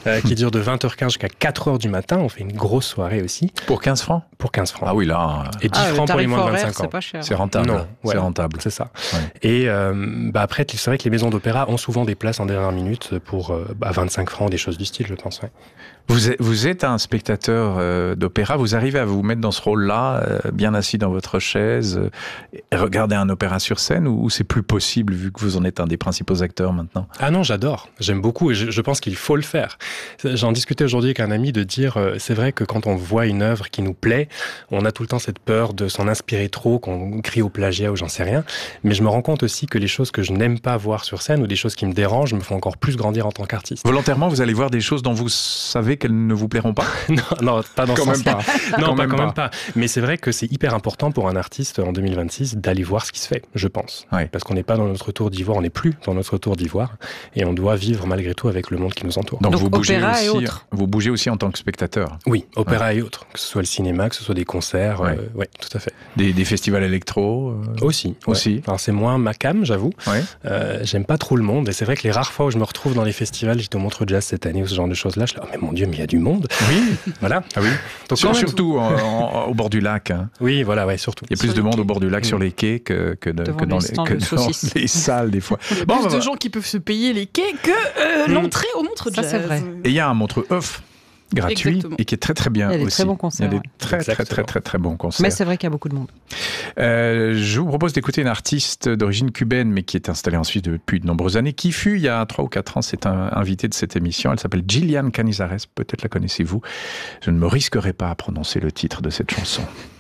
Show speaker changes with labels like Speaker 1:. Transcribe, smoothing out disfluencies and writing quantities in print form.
Speaker 1: qui dure de 20h15 jusqu'à 4h du matin. On fait une grosse soirée aussi.
Speaker 2: Pour 15 francs ?
Speaker 1: Pour 15 francs.
Speaker 2: Ah oui, là...
Speaker 1: Et 10 francs pour les moins de 25 ans.
Speaker 3: C'est pas cher.
Speaker 2: C'est rentable.
Speaker 1: Non,
Speaker 2: c'est rentable.
Speaker 1: C'est ça.
Speaker 2: Ouais.
Speaker 1: Et après, c'est vrai que les maisons d'opéra ont souvent des places en dernière minute pour 25 francs, des choses du style, je pense. Ouais.
Speaker 2: Vous êtes un spectateur d'opéra, vous arrivez à vous mettre dans ce rôle-là, bien assis dans votre chaise, et regarder un opéra sur scène, ou c'est plus possible vu que vous en êtes un des principaux acteurs maintenant ?
Speaker 1: Ah non, j'adore, j'aime beaucoup et je pense qu'il faut le faire. J'en discutais aujourd'hui avec un ami de dire, c'est vrai que quand on voit une œuvre qui nous plaît, on a tout le temps cette peur de s'en inspirer trop, qu'on crie au plagiat ou j'en sais rien, mais je me rends compte aussi que les choses que je n'aime pas voir sur scène ou des choses qui me dérangent me font encore plus grandir en tant qu'artiste.
Speaker 2: Volontairement, vous allez voir des choses dont vous savez qu'elles ne vous plairont pas ?
Speaker 1: Non, pas dans ce sens-là. Non, quand même pas. Mais c'est vrai que c'est hyper important pour un artiste en 2026 d'aller voir ce qui se fait, je pense.
Speaker 2: Ouais.
Speaker 1: Parce qu'on n'est pas dans notre tour d'ivoire, on n'est plus dans notre tour d'ivoire, et on doit vivre malgré tout avec le monde qui nous entoure.
Speaker 2: Donc vous bougez
Speaker 3: opéra et
Speaker 2: aussi,
Speaker 3: autres.
Speaker 2: vous bougez aussi en tant que spectateur.
Speaker 1: Oui, opéra et autres, que ce soit le cinéma, que ce soit des concerts,
Speaker 2: Ouais.
Speaker 1: tout à fait.
Speaker 2: Des festivals électro
Speaker 1: Aussi.
Speaker 2: Aussi.
Speaker 1: Alors c'est moins ma cam, j'avoue.
Speaker 2: Ouais.
Speaker 1: J'aime pas trop le monde, et c'est vrai que les rares fois où je me retrouve dans les festivals, j'étais au Montreux Jazz cette année ou ce genre de choses-là, je suis là, oh, mais mon Dieu, mais il y a du monde.
Speaker 2: Oui.
Speaker 1: Voilà.
Speaker 2: Ah oui.
Speaker 1: Donc, quand même-
Speaker 2: Surtout au bord du lac. Hein.
Speaker 1: Oui, voilà, ouais, surtout.
Speaker 2: Il y a plus
Speaker 3: Sur
Speaker 2: de
Speaker 3: les
Speaker 2: monde
Speaker 3: quais.
Speaker 2: au bord du lac sur les quais que
Speaker 3: Devant
Speaker 2: dans
Speaker 3: les stands de
Speaker 2: dans
Speaker 3: saucisses.
Speaker 2: les salles des fois.
Speaker 4: Il y a
Speaker 2: Bon,
Speaker 4: plus
Speaker 2: bah,
Speaker 4: de gens qui peuvent se payer les quais que l'entrée au Montreux
Speaker 3: Ça,
Speaker 4: Jazz.
Speaker 3: c'est vrai.
Speaker 2: Et il y a un Montreux off gratuit
Speaker 4: Exactement.
Speaker 2: et qui est très très bien
Speaker 3: Il y a des
Speaker 2: aussi.
Speaker 3: très bons concerts,
Speaker 2: Il y a
Speaker 3: ouais.
Speaker 2: des très très
Speaker 1: Exactement.
Speaker 2: très très très bons concerts.
Speaker 3: Mais c'est vrai qu'il y a beaucoup de monde.
Speaker 2: Je vous propose d'écouter une artiste d'origine cubaine mais qui est installée en Suisse depuis de nombreuses années, qui fut il y a 3 ou 4 ans, c'est un invité de cette émission. Elle s'appelle Gillian Canizares, peut-être la connaissez-vous. Je ne me risquerai pas à prononcer le titre de cette chanson.